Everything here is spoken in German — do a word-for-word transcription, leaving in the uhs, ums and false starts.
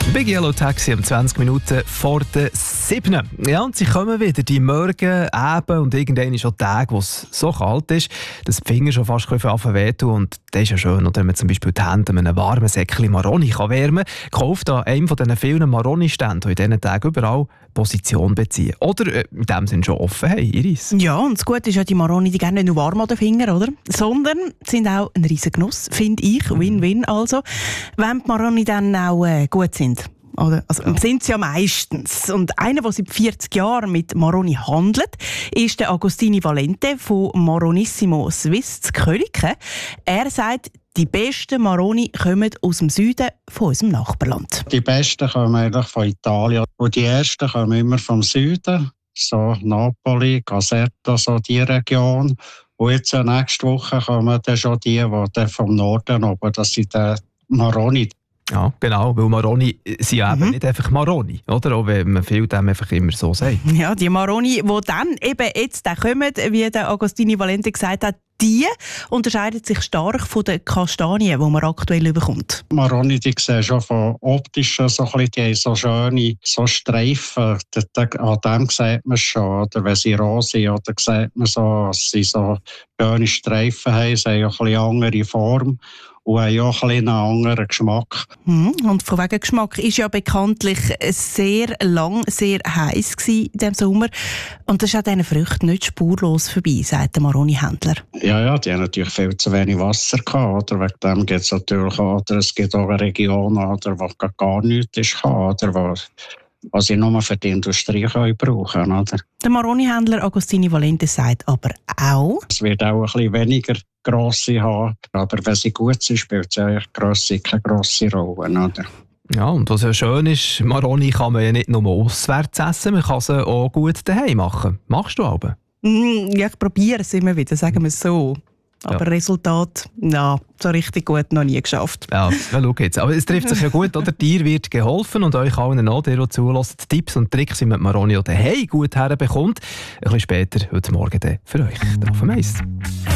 Big Yellow Taxi um zwanzig Minuten vor der sieben. Ja, und sie kommen wieder, die Morgen, Abend und irgendwann ist auch Tag, wo es so kalt ist, dass die Finger schon fast anfangen wehtun. Und das ist ja schön, oder, wenn man zum Beispiel die Hände mit einem warmen Säckchen Maroni kann wärmen kann. Kauft an einem von diesen vielen Maroni-Ständen, die in diesen Tagen überall Position beziehen. Oder äh, in dem Sinne schon offen haben, Iris. Ja, und das Gute ist ja, die Maroni, die gehen nicht nur warm an den Fingern, oder? Sondern sind auch ein riesen Genuss, finde ich. Win-win also. Wenn die Maroni dann auch äh, gut sind. Oder? Also, ja. Sind sie ja meistens. Und einer, der seit vierzig Jahren mit Maroni handelt, ist der Agostini Valente von Maronissimo Swiss zu Köliken. Er sagt, die besten Maroni kommen aus dem Süden von unserem Nachbarland. Die besten kommen eigentlich von Italien. Und die ersten kommen immer vom Süden, so Napoli, Caserta, so die Region. Und jetzt nächste Woche kommen dann schon die, die dann vom Norden oben, das sind die Maroni. Ja, genau, weil Maroni sind ja eben mhm. nicht einfach Maroni, oder? Auch wenn man viel dem einfach immer so sagt. Ja, die Maroni, die dann eben jetzt kommen, wie der Agostini Valente gesagt hat, die unterscheiden sich stark von den Kastanien, die man aktuell bekommt. Maroni, die sehen schon von optischen so ein bisschen, die haben so schöne so Streifen. An dem sieht man schon, oder wenn sie roh sind, oder sieht man so, dass sie so schöne Streifen haben, sie haben auch ein bisschen andere Form. Und haben auch ein einen anderen Geschmack. Und von wegen Geschmack ist ja bekanntlich sehr lang, sehr heiß in diesem Sommer. Und das ist an diesen Früchten nicht spurlos vorbei, sagt der Maroni-Händler. Ja, ja, die haben natürlich viel zu wenig Wasser gehabt. Oder? Wegen dem gibt es natürlich auch, oder es gibt auch eine Region, oder, wo gar nichts ist, oder, wo, was sie nur für die Industrie können brauchen können. Der Maroni-Händler Agostini Valente sagt aber auch, es wird auch ein bisschen weniger grosse haben, aber wenn sie gut sind, spielt sie eigentlich grosse, keine grosse Rolle. Oder? Ja, und was ja schön ist, Maroni kann man ja nicht nur auswärts essen, man kann sie auch gut daheim machen. Machst du aber? Mm, ja, ich probiere es immer wieder, sagen wir es so. Aber ja. Resultat, ja, so richtig gut noch nie geschafft. Ja, ja, schau jetzt. Aber es trifft sich ja gut, oder? Dir wird geholfen und euch allen auch, die zuhören, Tipps und Tricks, wie man Maroni oder hey gut herbekommt. Ein bisschen später, heute Morgen dann für euch. Auf dem Eis.